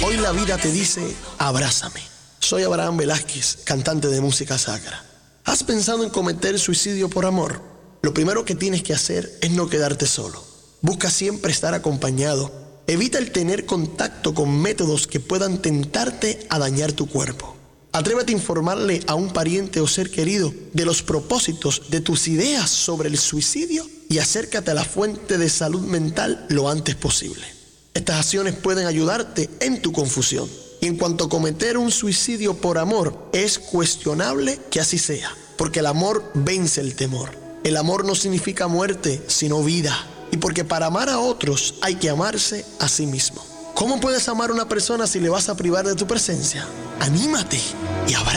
Hoy la vida te dice, abrázame. Soy Abraham Velázquez, cantante de música sacra. ¿Has pensado en cometer suicidio por amor? Lo primero que tienes que hacer es no quedarte solo. Busca siempre estar acompañado. Evita el tener contacto con métodos que puedan tentarte a dañar tu cuerpo. Atrévete a informarle a un pariente o ser querido de los propósitos de tus ideas sobre el suicidio y acércate a la fuente de salud mental lo antes posible. Estas acciones pueden ayudarte en tu confusión. Y en cuanto a cometer un suicidio por amor, es cuestionable que así sea, porque el amor vence el temor. El amor no significa muerte, sino vida. Y porque para amar a otros hay que amarse a sí mismo. ¿Cómo puedes amar a una persona si le vas a privar de tu presencia? Anímate y abraza.